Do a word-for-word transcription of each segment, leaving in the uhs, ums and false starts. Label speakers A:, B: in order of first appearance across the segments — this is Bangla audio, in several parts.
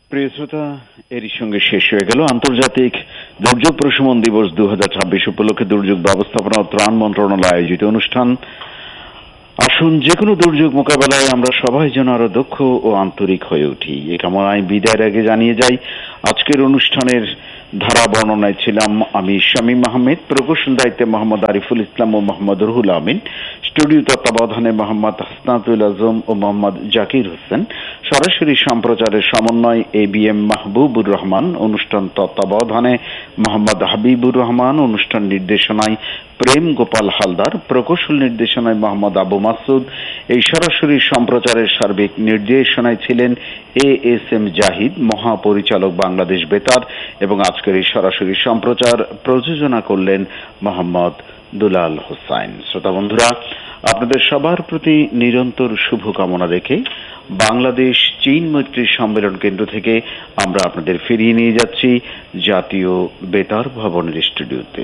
A: প্রিয় শ্রোতা, এরই সঙ্গে শেষ হয়ে গেল আন্তর্জাতিক দুর্যোগ প্রশমন দিবস দু হাজার ছাব্বিশ উপলক্ষে দুর্যোগ ব্যবস্থাপনা ও ত্রাণ মন্ত্রণালয় আয়োজিত অনুষ্ঠান। আসুন, যে কোনো দুর্যোগ মোকাবেলায় আমরা সবাই যেন আরো দক্ষ ও আন্তরিক হয়ে উঠি, এ কামনায় বিদায়ের আগে জানিয়ে যাই আজকের অনুষ্ঠানের ধারা বর্ণনায় ছিলাম আমি শামীম আহমেদ, প্রকৌশল দায়িত্বে মোহাম্মদ আরিফুল ইসলাম ও মোহাম্মদ রুহুল আমিন, স্টুডিও তত্ত্বাবধানে মোহাম্মদ হাসনাতুল আজম ও মোহাম্মদ জাকির হোসেন, সরাসরি সম্প্রচারের সমন্বয় A B M Mahbubur Rahman, অনুষ্ঠান তত্ত্বাবধানে মোহাম্মদ হাবিবুর রহমান, অনুষ্ঠান নির্দেশনায় প্রেম গোপাল হালদার, প্রকৌশল নির্দেশনায় মোহাম্মদ আবু মাসুদ। এই সরাসরি সম্প্রচারের সার্বিক নির্দেশনায় ছিলেন এ এস এম জাহিদ, মহাপরিচালক বাংলাদেশ বেতার, এবং আজকের এই সরাসরি সম্প্রচার প্রযোজনা করলেন মোহাম্মদ দুলাল হোসাইন। শ্রোতা বন্ধুরা, আপনাদের সবার প্রতি নিরন্তর শুভকামনা রেখে বাংলাদেশ চীন মৈত্রী সম্মেলন কেন্দ্র থেকে আমরা আপনাদের ফিরিয়ে নিয়ে যাচ্ছি জাতীয় বেতার ভবনের স্টুডিওতে।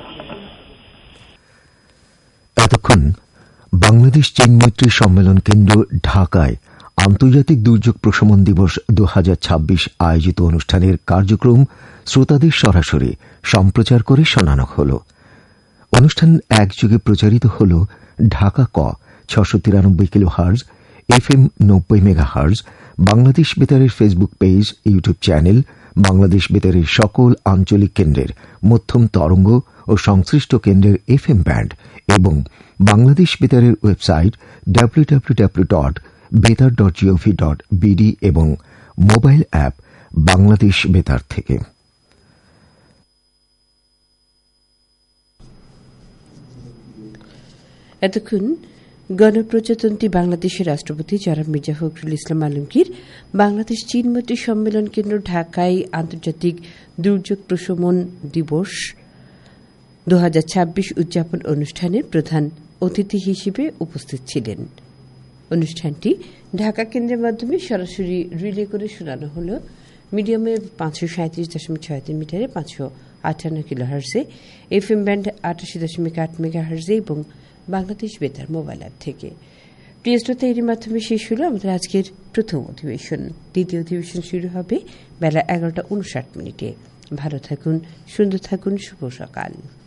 B: এতক্ষণ বাংলাদেশ চীন মৈত্রী সম্মেলন কেন্দ্র ঢাকায় আন্তর্জাতিক দুর্যোগ প্রশমন দিবস দু হাজার ছাব্বিশ আয়োজিত অনুষ্ঠানের কার্যক্রম শ্রোতাদের সরাসরি সম্প্রচার করে শোনানো হল। অনুষ্ঠান একযোগে প্রচারিত হল ঢাকা ক ছশো তিরানব্বই কিলো হার্জ, এফ এম নব্বই mega hertz, Bangladesh বেতারের Facebook page, YouTube channel, Bangladesh বেতারের সকল আঞ্চলিক কেন্দ্রের মধ্যম তরঙ্গ ও সংশ্লিষ্ট কেন্দ্রের এফ এম ব্যান্ড এবং Bangladesh বেতারের website W W W dot বেতার ডট জিওভি ডট বিডি এবং মোবাইল অ্যাপ বাংলাদেশ বেতার থেকে।
C: এতক্ষণ গণপ্রজাতন্ত্রী বাংলাদেশের রাষ্ট্রপতি জনাব মির্জা ফখরুল ইসলাম আলমগীর বাংলাদেশ চীন মৈত্রী সম্মেলন কেন্দ্র ঢাকায় আন্তর্জাতিক দুর্যোগ প্রশমন দিবস দু হাজার ছাব্বিশ উদযাপন অনুষ্ঠানে প্রধান অতিথি হিসেবে উপস্থিত ছিলেন। অনুষ্ঠানটি ঢাকা কেন্দ্রের মাধ্যমে সরাসরি রিলে করে শোনানো হল মিডিয়ামে পাঁচশো সাঁত্রিশ দশমিক ছয় তিন মিটারে পাঁচশো আটান্ন কিলো হার্জে, এফ এম ব্যান্ড আটাশি দশমিক আট মেগা হার্জে এবং বাংলাদেশ বেতার মোবাইল অ্যাপ থেকে। প্রিয় শ্রোতা, এর মাধ্যমে শেষ হল আমাদের আজকের প্রথম অধিবেশন। দ্বিতীয় অধিবেশন শুরু হবে বেলা এগারোটা উনষাট মিনিটে। ভালো থাকুন, সুন্দর থাকুন, শুভ সকাল।